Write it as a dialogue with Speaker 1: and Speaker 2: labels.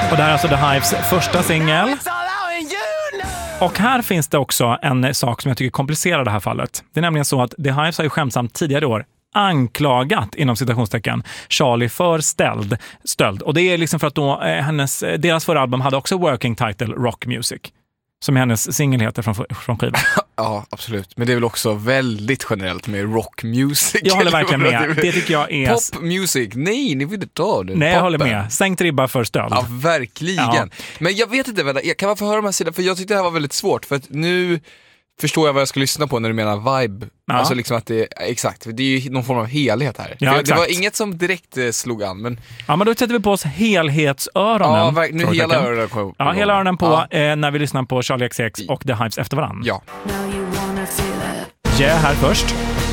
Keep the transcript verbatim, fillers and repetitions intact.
Speaker 1: Och det här är alltså The Hives första singel. Och här finns det också en sak som jag tycker komplicerar det här fallet. Det är nämligen så att The Hives har ju skämsamt tidigare år anklagat inom citationstecken Charlie för ställd, stöld. Och det är liksom för att då eh, hennes, deras förra album hade också working title Rock Music. Som hennes singel heter från, från skivan.
Speaker 2: Ja, absolut. Men det är väl också väldigt generellt med rock music.
Speaker 1: Jag håller verkligen med. Det tycker jag är...
Speaker 2: Pop music. Nej, ni vill inte ta det.
Speaker 1: Nej, jag
Speaker 2: Poppen.
Speaker 1: håller med. Sänkt ribba för stöld.
Speaker 2: Ja, verkligen. Ja. Men jag vet inte, vänta, jag kan bara få höra de här sidorna, för jag tyckte det här var väldigt svårt. För att nu förstår jag vad jag ska lyssna på när du menar vibe. Ja. Alltså liksom att det, exakt, det är ju någon form av helhet här.
Speaker 1: Ja,
Speaker 2: det, det var inget som direkt eh, slog an, men...
Speaker 1: Ja, men då sätter vi på oss helhetsöronen.
Speaker 2: Ja, verk, nu hela öronen på.
Speaker 1: Ja, hela öronen på ja. eh, när vi lyssnar på Charlie X C X och The Hives efter varann.
Speaker 2: Ja.
Speaker 1: Yeah, här först.